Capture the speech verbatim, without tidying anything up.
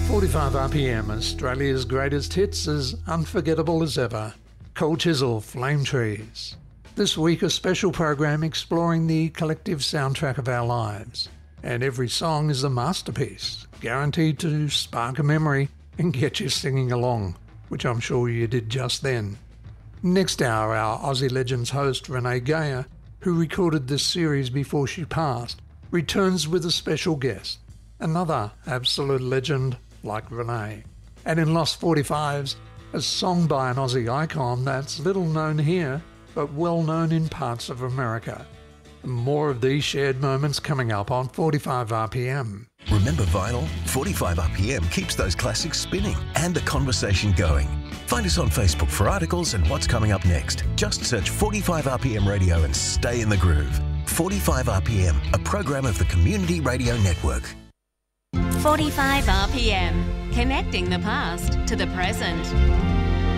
forty-five R P M, Australia's greatest hits, as unforgettable as ever. Cold Chisel, Flame Trees. This week a special program exploring the collective soundtrack of our lives. And every song is a masterpiece, guaranteed to spark a memory and get you singing along, which I'm sure you did just then. Next hour, our Aussie Legends host Renee Geyer, who recorded this series before she passed, returns with a special guest, another absolute legend like Renee. And in Lost forty-fives, a song by an Aussie icon that's little known here, but well known in parts of America. More of these shared moments coming up on forty-five R P M. Remember vinyl? forty-five R P M keeps those classics spinning and the conversation going. Find us on Facebook for articles and what's coming up next. Just search forty-five R P M Radio and stay in the groove. forty-five R P M, a program of the Community Radio Network. forty-five R P M, connecting the past to the present.